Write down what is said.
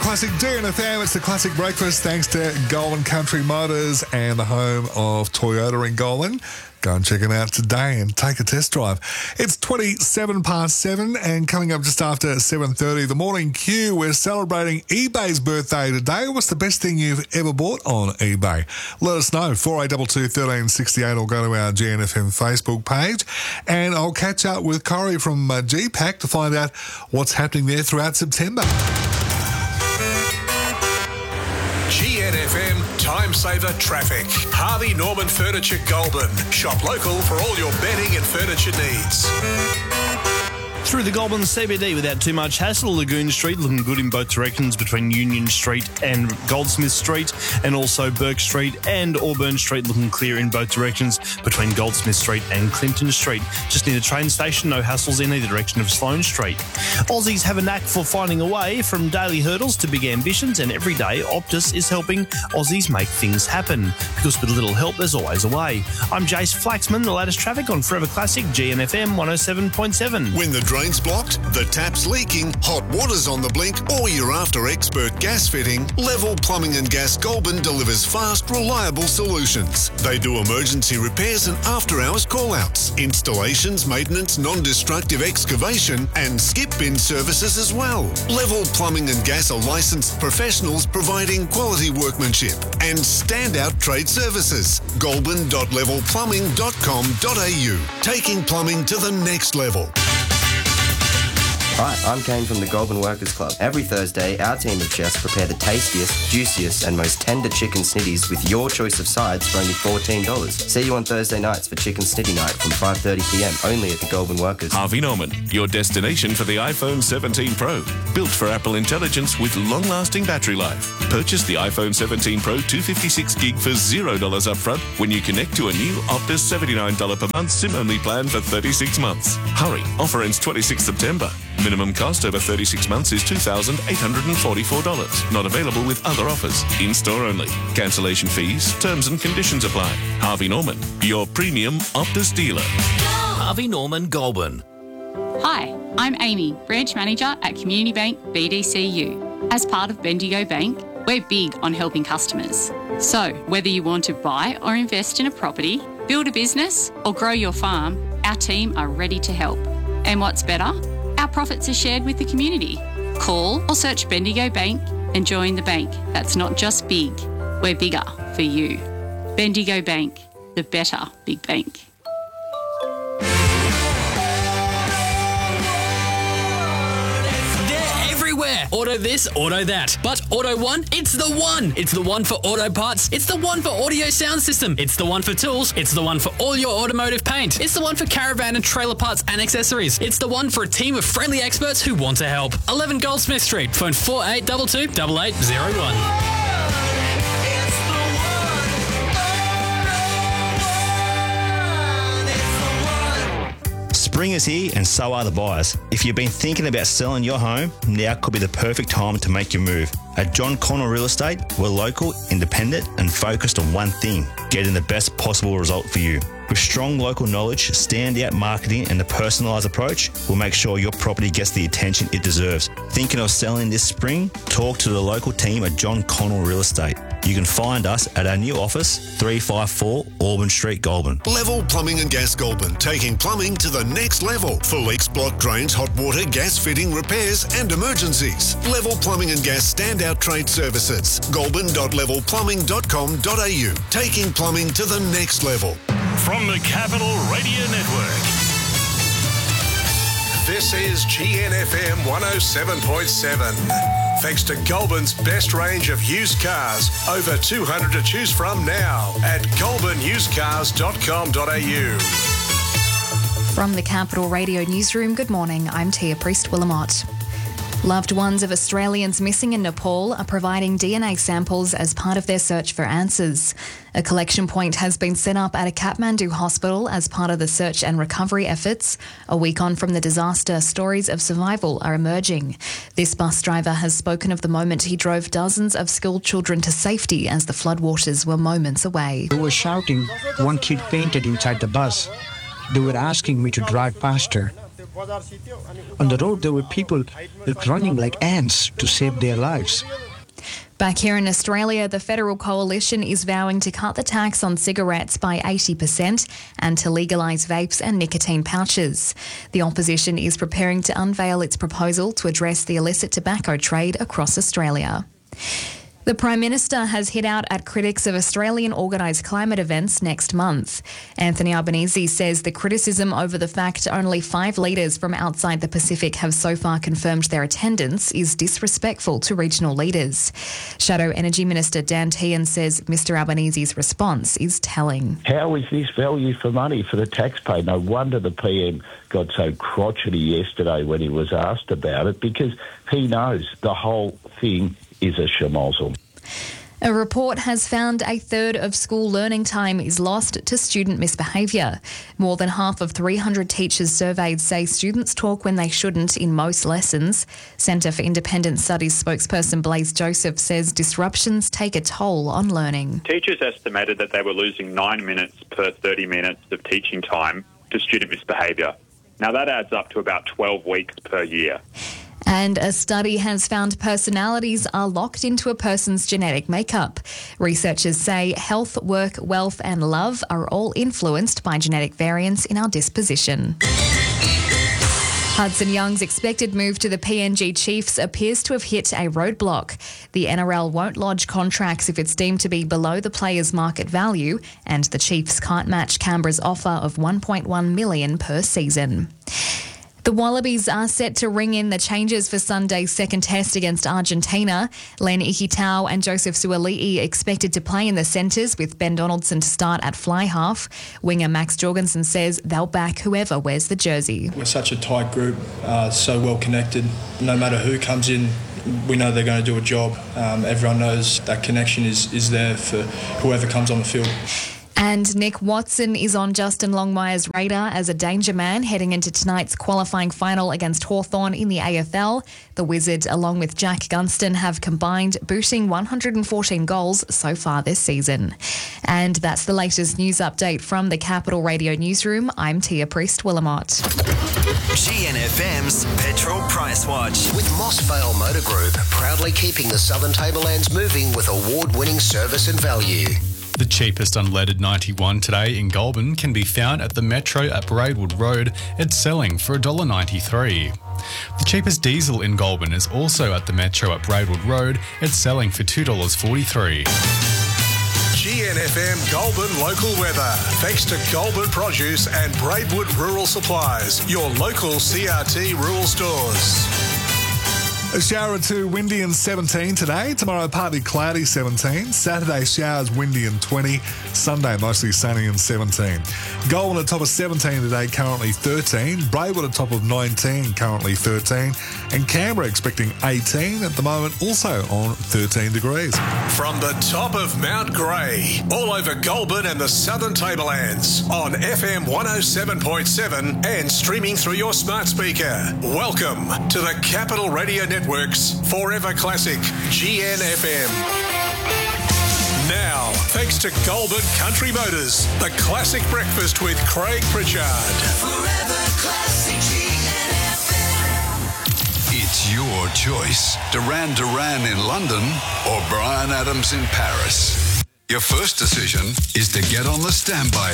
Classic DNFM. It's the Classic Breakfast thanks to Goulburn Country Motors and the home of Toyota in Goulburn. Go and check them out today and take a test drive. It's 7:27 and coming up just after 7:30, the Morning Q. We're celebrating eBay's birthday today. What's the best thing you've ever bought on eBay? Let us know, 4822 1368, or go to our GNFM Facebook page. And I'll catch up with Corey from GPAC to find out what's happening there throughout September. GNFM Time Saver Traffic. Harvey Norman Furniture Goulburn. Shop local for all your bedding and furniture needs. Through the Goulburn CBD without too much hassle. Lagoon Street looking good in both directions between Union Street and Goldsmith Street, and also Burke Street and Auburn Street looking clear in both directions between Goldsmith Street and Clinton Street. Just near the train station, no hassles in either direction of Sloane Street. Aussies have a knack for finding a way from daily hurdles to big ambitions, and every day Optus is helping Aussies make things happen. Because with a little help, there's always a way. I'm Jace Flaxman, the latest traffic on Forever Classic, GNFM 107.7. When the drain's blocked, the tap's leaking, hot water's on the blink, or you're after expert gas fitting, Level Plumbing and Gas Goulburn delivers fast, reliable solutions. They do emergency repairs and after-hours call-outs, installations, maintenance, non-destructive excavation, and skip bin services as well. Level Plumbing and Gas are licensed professionals providing quality workmanship and standout trade services. Goulburn.levelplumbing.com.au, taking plumbing to the next level. Hi, I'm Kane from the Goulburn Workers Club. Every Thursday, our team of chefs prepare the tastiest, juiciest and most tender chicken snitties with your choice of sides for only $14. See you on Thursday nights for Chicken Snitty Night from 5:30pm, only at the Goulburn Workers. Harvey Norman, your destination for the iPhone 17 Pro. Built for Apple Intelligence with long-lasting battery life. Purchase the iPhone 17 Pro 256GB for $0 upfront when you connect to a new Optus $79 per month SIM-only plan for 36 months. Hurry, offer ends 26 September. Minimum cost over 36 months is $2,844. Not available with other offers. In-store only. Cancellation fees, terms and conditions apply. Harvey Norman, your premium Optus dealer. Harvey Norman Goulburn. Hi, I'm Amy, Branch Manager at Community Bank BDCU. As part of Bendigo Bank, we're big on helping customers. So, whether you want to buy or invest in a property, build a business or grow your farm, our team are ready to help. And what's better? Our profits are shared with the community. Call or search Bendigo Bank and join the bank that's not just big, we're bigger for you. Bendigo Bank, the better big bank. Auto this, auto that. But Auto One, it's the one. It's the one for auto parts. It's the one for audio sound system. It's the one for tools. It's the one for all your automotive paint. It's the one for caravan and trailer parts and accessories. It's the one for a team of friendly experts who want to help. 11 Goldsmith Street. Phone 4822 8801. Spring is here and so are the buyers. If you've been thinking about selling your home, now could be the perfect time to make your move. At John Connell Real Estate, we're local, independent and focused on one thing, getting the best possible result for you. With strong local knowledge, standout marketing and a personalised approach, we'll make sure your property gets the attention it deserves. Thinking of selling this spring? Talk to the local team at John Connell Real Estate. You can find us at our new office, 354 Auburn Street, Goulburn. Level Plumbing and Gas Goulburn, taking plumbing to the next level. For leaks, block drains, hot water, gas fitting, repairs and emergencies. Level Plumbing and Gas standout trade services. Goulburn.levelplumbing.com.au, taking plumbing to the next level. From the Capital Radio Network. This is GNFM 107.7. Thanks to Goulburn's best range of used cars. Over 200 to choose from now at goulburnusedcars.com.au. From the Capital Radio Newsroom, good morning. I'm Tia Priest-Willamott. Loved ones of Australians missing in Nepal are providing DNA samples as part of their search for answers. A collection point has been set up at a Kathmandu hospital as part of the search and recovery efforts. A week on from the disaster, stories of survival are emerging. This bus driver has spoken of the moment he drove dozens of school children to safety as the floodwaters were moments away. They were shouting. One kid fainted inside the bus. They were asking me to drive faster. On the road, there were people running like ants to save their lives. Back here in Australia, the Federal Coalition is vowing to cut the tax on cigarettes by 80% and to legalise vapes and nicotine pouches. The opposition is preparing to unveil its proposal to address the illicit tobacco trade across Australia. The Prime Minister has hit out at critics of Australian organised climate events next month. Anthony Albanese says the criticism over the fact only 5 leaders from outside the Pacific have so far confirmed their attendance is disrespectful to regional leaders. Shadow Energy Minister Dan Tehan says Mr Albanese's response is telling. How is this value for money for the taxpayer? No wonder the PM got so crotchety yesterday when he was asked about it, because he knows the whole thing is a schmozzle. A report has found a third of school learning time is lost to student misbehaviour. More than half of 300 teachers surveyed say students talk when they shouldn't in most lessons. Centre for Independent Studies spokesperson Blaise Joseph says disruptions take a toll on learning. Teachers estimated that they were losing 9 minutes per 30 minutes of teaching time to student misbehaviour. Now that adds up to about 12 weeks per year. And a study has found personalities are locked into a person's genetic makeup. Researchers say health, work, wealth and love are all influenced by genetic variants in our disposition. Hudson Young's expected move to the PNG Chiefs appears to have hit a roadblock. The NRL won't lodge contracts if it's deemed to be below the player's market value, and the Chiefs can't match Canberra's offer of $1.1 million per season. The Wallabies are set to ring in the changes for Sunday's second test against Argentina. Len Ikitau and Joseph Suali'i expected to play in the centres, with Ben Donaldson to start at fly half. Winger Max Jorgensen says they'll back whoever wears the jersey. We're such a tight group, so well connected. No matter who comes in, we know they're going to do a job. Everyone knows that connection is there for whoever comes on the field. And Nick Watson is on Justin Longmire's radar as a danger man heading into tonight's qualifying final against Hawthorn in the AFL. The Wizards, along with Jack Gunston, have combined booting 114 goals so far this season. And that's the latest news update from the Capital Radio Newsroom. I'm Tia Priest-Willamott. GNFM's Petrol Price Watch. With Mossvale Motor Group, proudly keeping the Southern Tablelands moving with award-winning service and value. The cheapest unleaded 91 today in Goulburn can be found at the Metro at Braidwood Road. It's selling for $1.93. The cheapest diesel in Goulburn is also at the Metro at Braidwood Road. It's selling for $2.43. GNFM Goulburn local weather. Thanks to Goulburn Produce and Braidwood Rural Supplies, your local CRT rural stores. A shower or two, windy and 17 today. Tomorrow, partly cloudy, 17. Saturday, showers, windy and 20. Sunday, mostly sunny and 17. Goulburn at top of 17 today, currently 13. Braidwood at top of 19, currently 13. And Canberra expecting 18 at the moment, also on 13 degrees. From the top of Mount Grey, all over Goulburn and the Southern Tablelands, on FM 107.7 and streaming through your smart speaker. Welcome to the Capital Radio Network's Forever Classic, GNFM. Now, thanks to Goulburn Country Motors, the classic breakfast with Craig Pritchard. Forever Classic GNFM. It's your choice. Duran Duran in London or Bryan Adams in Paris. Your first decision is to get on the standby